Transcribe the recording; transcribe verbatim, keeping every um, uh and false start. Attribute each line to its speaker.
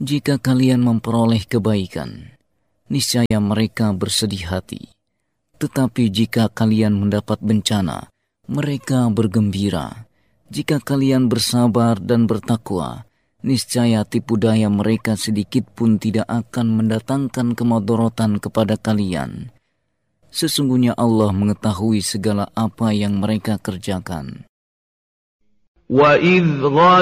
Speaker 1: Jika kalian memperoleh kebaikan, niscaya mereka bersedih hati. Tetapi jika kalian mendapat bencana, mereka bergembira. Jika kalian bersabar dan bertakwa, niscaya tipu daya mereka sedikit pun tidak akan mendatangkan kemadorotan kepada kalian. Sesungguhnya Allah mengetahui segala apa yang mereka kerjakan.
Speaker 2: وَإِذْ